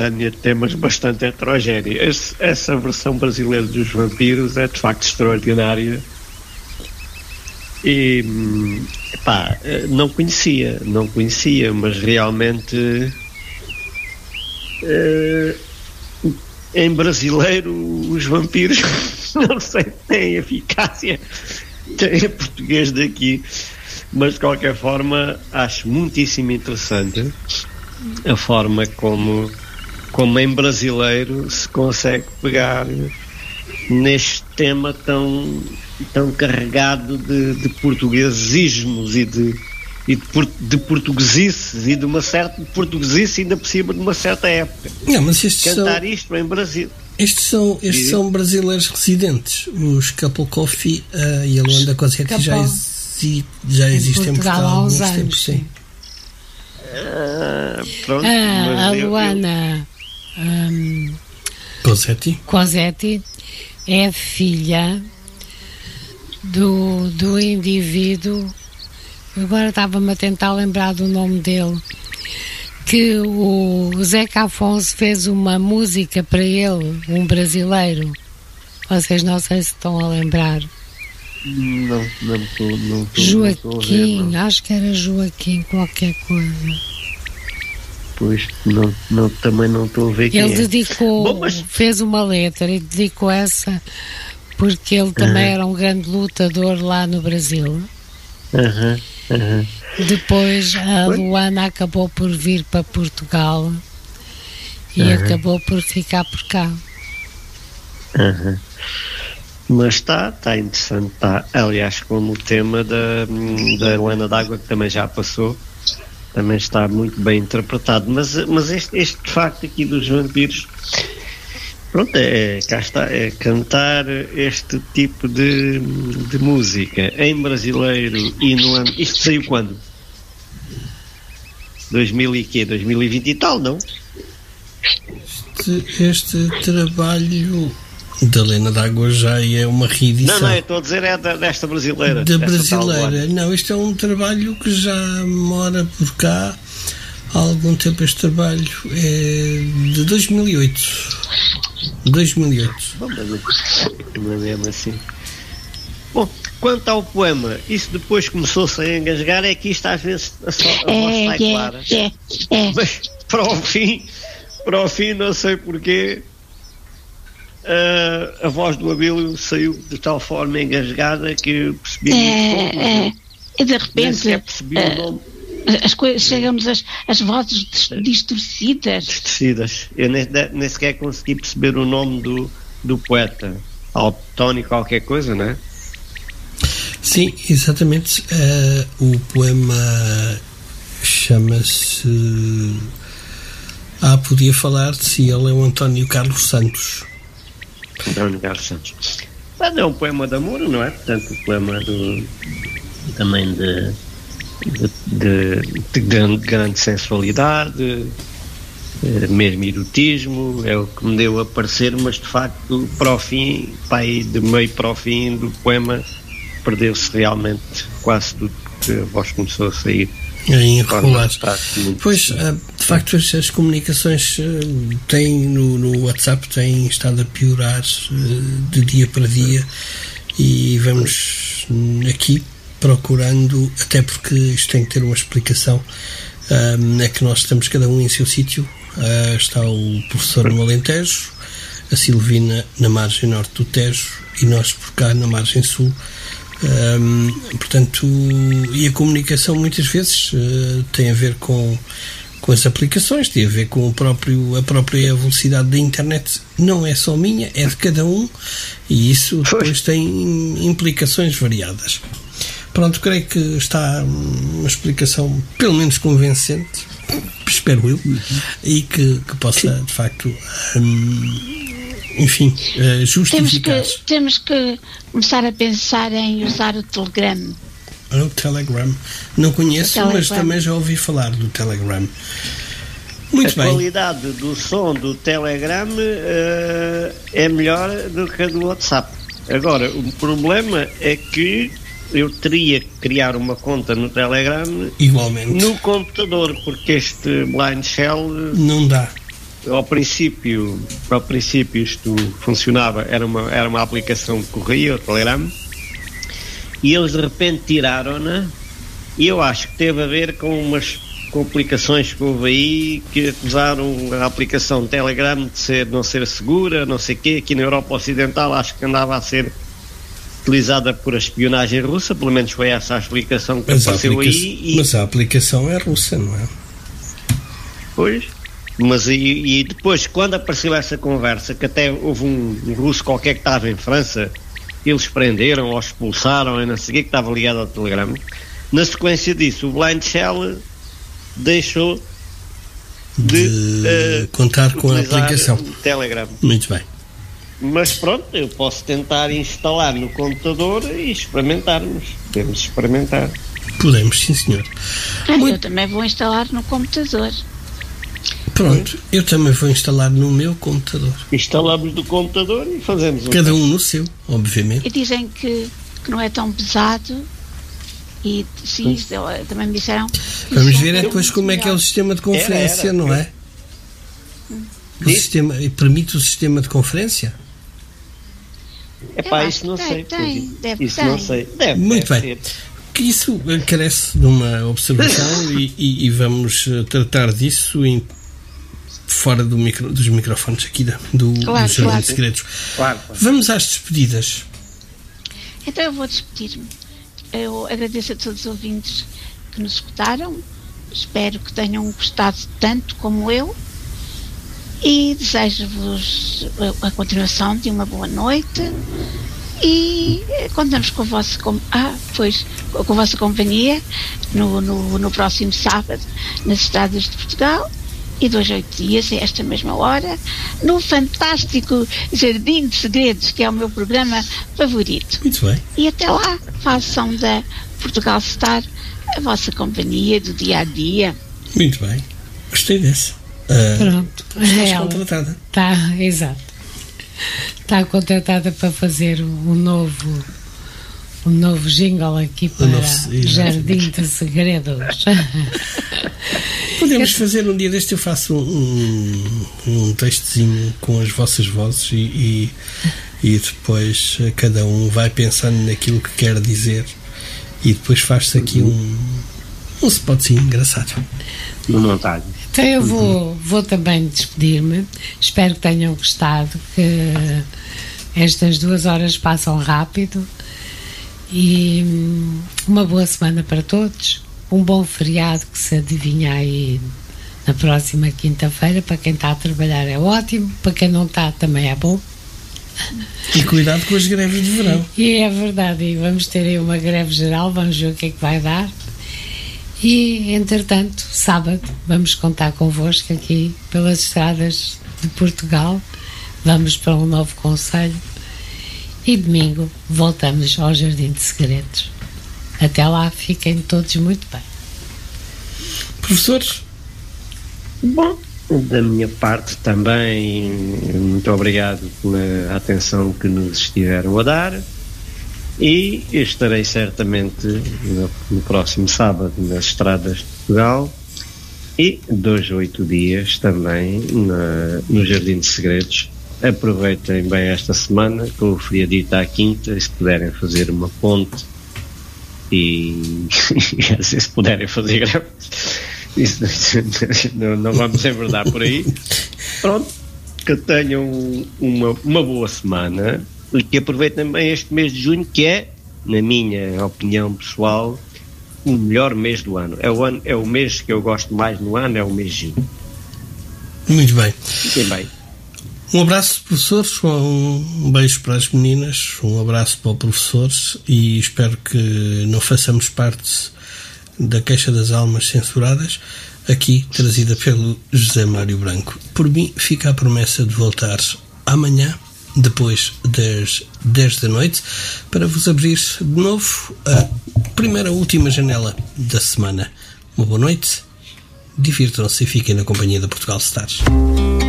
temas bastante heterogéneos. Essa versão brasileira dos vampiros é de facto extraordinária. E não conhecia, mas realmente em brasileiro os vampiros não sei se têm eficácia, tem português daqui, mas de qualquer forma acho muitíssimo interessante a forma como em brasileiro se consegue pegar neste tema tão carregado de portuguesismos e de portuguesices e de uma certa portuguesice ainda por cima de uma certa época. Não, mas cantar isto em Brasil. Estes são brasileiros residentes. Os Couple Coffee e a Luanda Cossetti já existem em Portugal há alguns tempos, sim. Pronto, a Luana Cossetti é filha do indivíduo, agora estava-me a tentar lembrar do nome dele, que o Zeca Afonso fez uma música para ele, um brasileiro. Vocês não sei se estão a lembrar. Não Joaquim, não. Acho que era Joaquim qualquer coisa. Pois, também não estou a ver quem ele dedicou, fez uma letra e dedicou essa porque ele também era um grande lutador lá no Brasil. Depois a Luana acabou por vir para Portugal e acabou por ficar por cá. Mas está interessante, está. Aliás, como o tema da Helena D'Água, que também já passou, também está muito bem interpretado. Mas este de facto aqui dos vampiros, pronto, cá está, é cantar este tipo de música em brasileiro e no ano. Isto saiu quando? 2020 e tal, não? Este trabalho da Helena D'Água já é uma reedição. Não, eu estou a dizer desta brasileira. Da brasileira. Não, isto é um trabalho que já mora por cá há algum tempo. Este trabalho é de 2008. Bom, mas é assim. Bom, quanto ao poema, isso depois começou-se a engasgar, é que isto às vezes a voz sai clara. Mas para o fim, não sei porquê, a voz do Abílio saiu de tal forma engasgada que eu percebi muito pouco. E de repente percebi o nome. As coisas, chegamos às vozes distorcidas. Eu nem sequer consegui perceber o nome do poeta. Autónio qualquer coisa, não é? Sim, exatamente. O poema chama-se Podia Falar de Si. Ele é o António Carlos Santos. Mas é um poema de amor, não é? Portanto, o poema também de grande sensualidade, mesmo erotismo, é o que me deu a parecer, mas de facto, para o fim, de meio para o fim do poema, perdeu-se realmente quase tudo, que a voz começou a sair. Enrolar. Pois, de facto, as comunicações no WhatsApp têm estado a piorar de dia para dia e vamos aqui procurando, até porque isto tem que ter uma explicação, é que nós estamos cada um em seu sítio. Está o professor no Alentejo, a Silvina na margem norte do Tejo e nós por cá na margem sul. Portanto, e a comunicação muitas vezes tem a ver com as aplicações, tem a ver com a própria velocidade da internet. Não é só minha, é de cada um, e isso depois tem implicações variadas. Pronto, creio que está uma explicação pelo menos convincente, espero eu, e que possa de facto justificar. Temos que começar a pensar em usar o Telegram. O Telegram. Não conheço, mas também já ouvi falar do Telegram. Muito bem. A qualidade do som do Telegram é melhor do que a do WhatsApp. Agora, o problema é que eu teria que criar uma conta no Telegram igualmente no computador, porque este Blind Shell não dá. ao princípio isto funcionava, era uma aplicação que corria, o Telegram, e eles de repente tiraram-na, e eu acho que teve a ver com umas complicações que houve aí, que acusaram a aplicação Telegram de não ser segura, não sei o quê. Aqui na Europa Ocidental acho que andava a ser utilizada por a espionagem russa, pelo menos foi essa a explicação que apareceu aí. Mas a aplicação é russa, não é? Pois, mas e depois, quando apareceu essa conversa, que até houve um russo qualquer que estava em França, eles prenderam ou expulsaram, e não sei o que estava ligado ao Telegram. Na sequência disso, o Blind Shell deixou de contar com a aplicação Telegram. Muito bem. Mas pronto, eu posso tentar instalar no computador e experimentarmos. Podemos experimentar. Podemos, sim, senhor. Eu também vou instalar no computador. Pronto, eu também vou instalar no meu computador. Instalamos no computador e fazemos cada um no seu, obviamente. E dizem que não é tão pesado. E sim, também me disseram. Vamos ver depois como é que é o sistema de conferência, não é? O sistema, permite o sistema de conferência? Isso não sei. Isso não sei. Muito bem. Que isso carece de uma observação e vamos tratar disso fora dos microfones aqui do Jardim de Segredos. Claro. Vamos às despedidas. Então eu vou despedir-me. Eu agradeço a todos os ouvintes que nos escutaram. Espero que tenham gostado tanto como eu. E desejo-vos a continuação de uma boa noite. E contamos com a vossa companhia no próximo sábado nas estradas de Portugal, e 2 a 8 dias, a esta mesma hora, no fantástico Jardim de Segredos, que é o meu programa favorito. Muito bem. E até lá, façam da Portugal Star a vossa companhia do dia a dia. Muito bem. Gostei desse. Pronto. Estás contratada. Está, exato. Está contratada para fazer um novo jingle aqui para Jardim de Segredos. Podemos fazer um dia deste, eu faço um textozinho com as vossas vozes e depois cada um vai pensando naquilo que quer dizer e depois faz-se aqui um spotzinho engraçado. Uma montagem. Então eu vou também despedir-me. Espero que tenham gostado, que estas 2 horas passam rápido, e uma boa semana para todos, um bom feriado que se adivinha aí na próxima quinta-feira. Para quem está a trabalhar é ótimo, para quem não está também é bom. E cuidado com as greves de verão. E é verdade, e vamos ter aí uma greve geral, vamos ver o que é que vai dar. E, entretanto, sábado vamos contar convosco aqui pelas estradas de Portugal. Vamos para um novo concelho. E domingo voltamos ao Jardim de Segredos. Até lá, fiquem todos muito bem. Professores? Bom, da minha parte também, muito obrigado pela atenção que nos estiveram a dar. E estarei certamente no próximo sábado nas estradas de Portugal e 2 a 8 dias também no Jardim de Segredos. Aproveitem bem esta semana, que o feriadito à quinta, e se puderem fazer uma ponte e se puderem fazer greve, não vamos enverdar por aí. Pronto, que tenham uma boa semana. E que aproveitem bem este mês de junho, que é, na minha opinião pessoal, o melhor mês do ano. É o mês que eu gosto mais no ano, é o mês de junho. Muito bem. Fiquem bem. Um abraço, professores, um beijo para as meninas, um abraço para os professores, e espero que não façamos parte da queixa das almas censuradas, aqui trazida pelo José Mário Branco. Por mim, fica a promessa de voltar amanhã, depois das 10 da noite, para vos abrir de novo a última janela da semana. Uma boa noite, divirtam-se e fiquem na companhia da Portugal Stars.